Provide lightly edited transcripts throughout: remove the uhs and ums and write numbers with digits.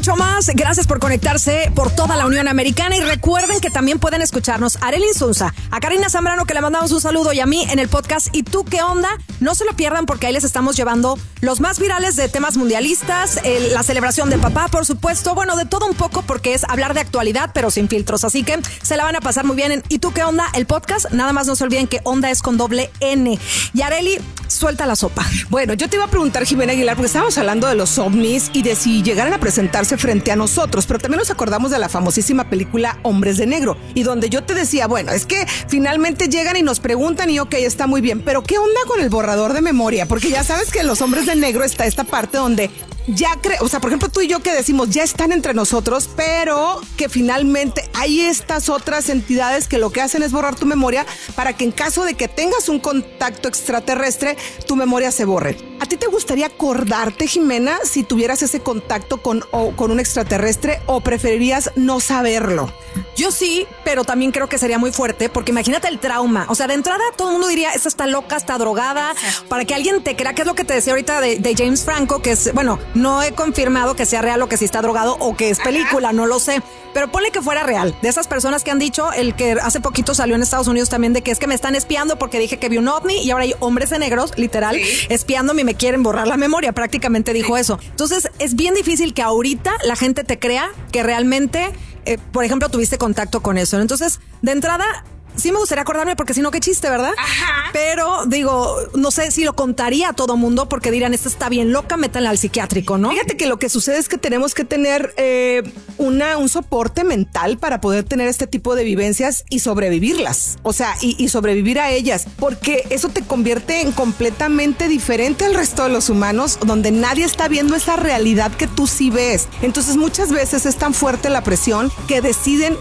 mucho más. Gracias por conectarse por toda la Unión Americana y recuerden que también pueden escucharnos a Arely Insunza, a Karina Zambrano, que le mandamos un saludo, y a mí en el podcast ¿Y tú qué onda? No se lo pierdan porque ahí les estamos llevando los más virales de temas mundialistas, la celebración de papá, por supuesto, bueno, de todo un poco porque es hablar de actualidad pero sin filtros, así que se la van a pasar muy bien en ¿Y tú qué onda? El podcast. Nada más no se olviden que onda es con doble N. Y Arely, suelta la sopa. Bueno, yo te iba a preguntar, Jimena Aguilar, porque estábamos hablando de los ovnis y de si llegaran a presentarse frente a nosotros, pero también nos acordamos de la famosísima película Hombres de Negro, y donde yo te decía, bueno, es que finalmente llegan y nos preguntan y ok, está muy bien, pero ¿qué onda con el borrador de memoria? Porque ya sabes que en los Hombres de Negro está esta parte donde ya o sea, por ejemplo, tú y yo que decimos ya están entre nosotros, pero que finalmente hay estas otras entidades que lo que hacen es borrar tu memoria para que en caso de que tengas un contacto extraterrestre, tu memoria se borre. ¿A ti te gustaría acordarte, Jimena, si tuvieras ese contacto con un extraterrestre, o preferirías no saberlo? Yo sí, pero también creo que sería muy fuerte, porque imagínate el trauma. O sea, de entrada todo el mundo diría, esta está loca, está drogada, para que alguien te crea, que es lo que te decía ahorita de James Franco, que es, bueno, no he confirmado que sea real o que si está drogado o que es película, no lo sé. Pero ponle que fuera real. De esas personas que han dicho, el que hace poquito salió en Estados Unidos también, de que es que me están espiando porque dije que vi un ovni y ahora hay hombres de negros, literal, espiándome y me quieren borrar la memoria. Prácticamente dijo eso. Entonces, es bien difícil que ahorita la gente te crea que realmente, por ejemplo, tuviste contacto con eso. Entonces, de entrada, sí me gustaría acordarme porque si no, qué chiste, ¿verdad? Ajá. Pero digo, no sé si lo contaría a todo mundo porque dirán, esta está bien loca, métanla al psiquiátrico, ¿no? Fíjate que lo que sucede es que tenemos que tener un soporte mental para poder tener este tipo de vivencias y sobrevivirlas. O sea, y sobrevivir a ellas, porque eso te convierte en completamente diferente al resto de los humanos, donde nadie está viendo esa realidad que tú sí ves. Entonces muchas veces es tan fuerte la presión que deciden,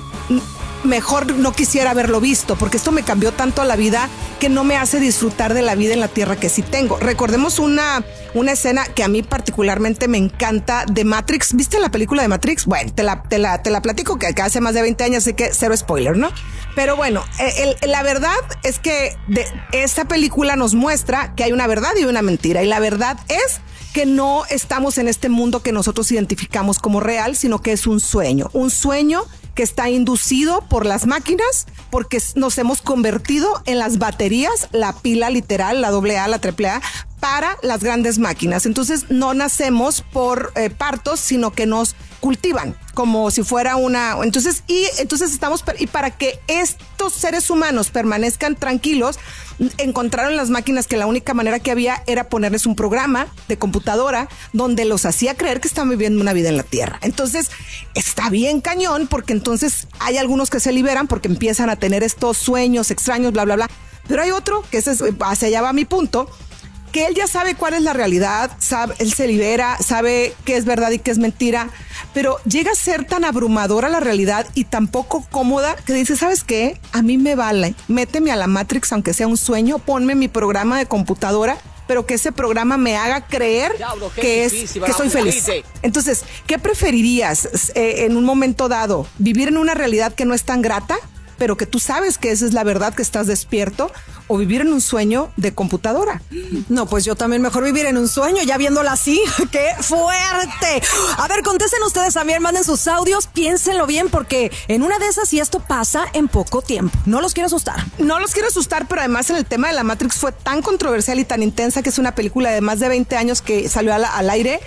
mejor no quisiera haberlo visto, porque esto me cambió tanto la vida que no me hace disfrutar de la vida en la tierra que sí tengo. Recordemos una escena que a mí particularmente me encanta de Matrix. ¿Viste la película de Matrix? Bueno, te la platico, que hace más de 20 años, así que cero spoiler, ¿no? Pero bueno, la verdad es que esta película nos muestra que hay una verdad y una mentira, y la verdad es que no estamos en este mundo que nosotros identificamos como real, sino que es un sueño que está inducido por las máquinas, porque nos hemos convertido en las baterías, la pila literal, la AA, la AAA, para las grandes máquinas. Entonces no nacemos por partos, sino que nos cultivan como si fuera entonces estamos, y para que estos seres humanos permanezcan tranquilos, encontraron las máquinas que la única manera que había era ponerles un programa de computadora donde los hacía creer que estaban viviendo una vida en la Tierra. Entonces está bien cañón, porque entonces hay algunos que se liberan porque empiezan a tener estos sueños extraños, bla, bla, bla. Pero hay otro, que hacia allá va mi punto, que él ya sabe cuál es la realidad, él se libera, sabe qué es verdad y qué es mentira, pero llega a ser tan abrumadora la realidad y tan poco cómoda que dice, ¿sabes qué? A mí me vale, méteme a la Matrix aunque sea un sueño, ponme mi programa de computadora, pero que ese programa me haga creer que soy feliz. Entonces, ¿qué preferirías en un momento dado? ¿Vivir en una realidad que no es tan grata, pero que tú sabes que esa es la verdad, que estás despierto, o vivir en un sueño de computadora? No, pues yo también mejor vivir en un sueño, ya viéndola así. ¡Qué fuerte! A ver, contesten ustedes también, manden sus audios, piénsenlo bien, porque en una de esas, y esto pasa en poco tiempo. No los quiero asustar. No los quiero asustar, pero además en el tema de la Matrix fue tan controversial y tan intensa, que es una película de más de 20 años que salió al aire,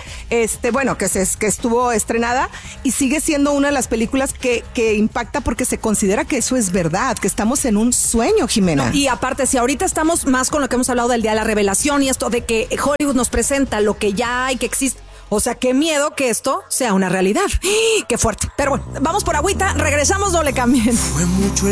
que estuvo estrenada, y sigue siendo una de las películas que impacta, porque se considera que eso es verdad, que estamos en un sueño, Jimena. No, y aparte, si ahorita estamos más con lo que hemos hablado del día de la revelación y esto de que Hollywood nos presenta lo que ya hay, que existe. O sea, qué miedo que esto sea una realidad. ¡Qué fuerte! Pero bueno, vamos por agüita, regresamos, no le cambien. Fue mucho